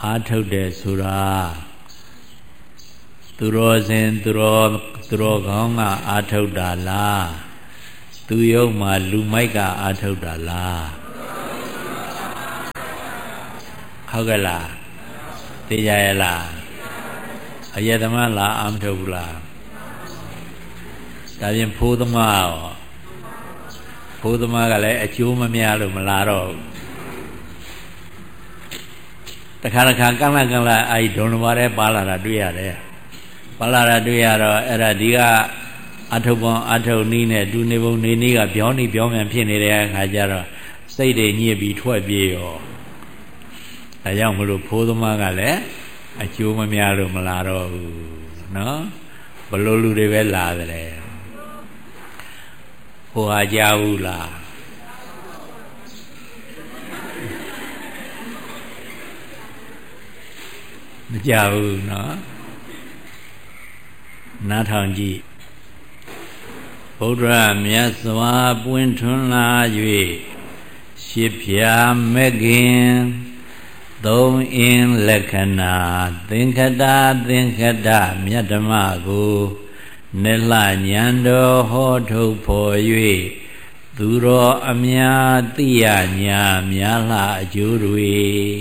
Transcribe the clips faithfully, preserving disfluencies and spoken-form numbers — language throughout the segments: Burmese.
အားထုတ်တယ်ဆိုတာသူတော်စင်သူတော်သူတော်ကောင်းကအားထုတ်တာလားသူယုံမှာလူမိုက်ကအားထုတ်တာလားဟုတ်ကဲ့လားသိကြရဲ့လားအယတမလားအာမထုတ်ဘူးလားဒါပြင်ဖိုးသမားရောဖိုးသမားကလည်းအကျိုးမများလို့မလာတော့ဘူးတခါတခါကန့်လန့်ကန့်လန့်အဲဒီဒုံလဘာထဲပါလာတာတွေ့ရတယ်ပါလာတာတွေ့ရတော့အဲ့ဒါဒီကအထုပ်ပေါင်းအထုပ်နီးနဲ့ဒူနေပုံနေနီးကပြောင်းနေပြောင်းပြန်ဖြစ်နေတဲ့အခါကျတော့စိတ်တွေညစ်ပြီးထွက်ပြေးရောဒါကြောင့်မလို့ဖိုးသမားကလည်းအကျိုးမများလို့မလာတော့ဘူးနော်ဘလို့လူတွေပဲလာတယ်ဟိုဟာကြားဘူးလားမကြားဘူးနော်နားထောင်ကြည့်ဗုဒ္ဓမြတ်စွာပွင့်ထွန်းလာ၍ရှစ်ဖြာမဲ့ခင်သုံးအင်းလက္ခဏာသင်္ခတသင်္ခတမြတ်ဓမ္မကိုနေလှညံတော်ဟောထုတ်ဖော်၍သူတော်အများသိရညာများလှအကျိုးတွေ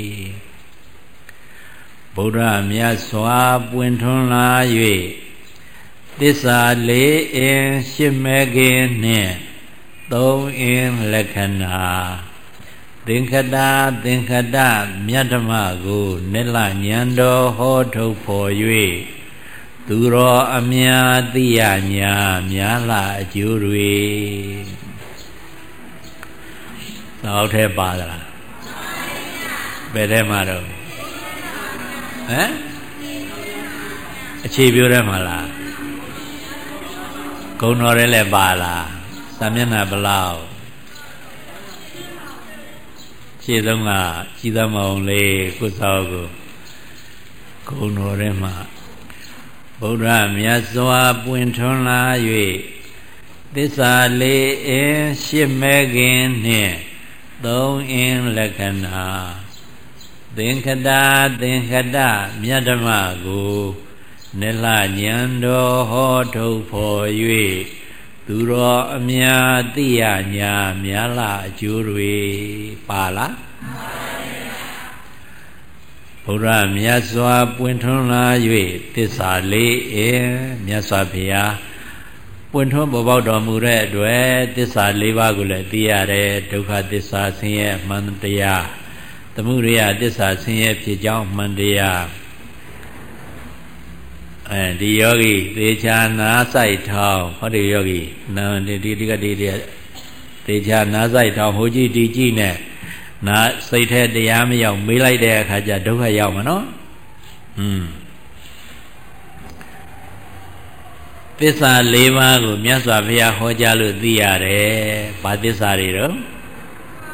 ဗုဒ္ဓမြတ်စွာပွင့်ထွန်းလာ၍သစ္စာလေးအင်းရှစ်မဲခင်နှင့်သုံးအင်းလက္ခဏာသင်္ခတသင်္ခတမြတ်ဓမ္မကိုနေလှညံတော်ဟောထုတ်ဖော်၍သူတော်အများသိရညာများလှအကျိုးတွေသောက်ထဲပါသလားဘယ်ထဲမှာတော့ဟမ်အခြေပြိုးထဲမှာလားဂုံတော်ထဲလည်းပါလားသာမျက်နှာဘလောက်ရှင်းဆုံးကကြည်သမအောင်လေးကုသောကိုဂုံတော်ထဲမှာဗုဒ္ဓမြတ်စွာပွင့်ထွန်းလာ၍သစ္စာလေးအင်းရှစ်မဲခင်နှင့်သုံးအင်းလက္ခဏာသင်္ခတသင်္ခတမြတ်ဓမ္မကိုနေလှညံတော်ဟောထုတ်ဖော်၍သူတော်အများသိရညာများလှအကျိုးတွေပါလားဗုဒ္ဓမြတ်စွာပွင့်ထွန်းလာ၍သစ္စာလေးအင်းမြတ်စွာဘုရားပွင့်ထွန်းပေါ်ပေါက်တော်မူတဲ့အတွက်သစ္စာလေးပါးကိုလည်းသိရတယ်ဒုက္ခသစ္စာဆင်းရဲမှန်တရားသမုဒယသစ္စာဆင်းရဲဖြစ်ကြောင်းမှန်တရားအဲဒီယောဂီသေချာနာဆိုင်ထောင်းဟောဒီယောဂီနာဒီဒီကဒီဒီသေချာနာဆိုင်ထောင်းဟိုကြည့်ဒီကြည့်နဲ့နာစိတ်ထဲတရားမရောက်မေးလိုက်တဲ့အခါကျဒုက္ခရောက်မှာနော်อืมသစ္စာ၄ပါးကိုမြတ်စွာဘုရားဟောကြားလို့သိရတယ်ဘာသစ္စာတွေတော့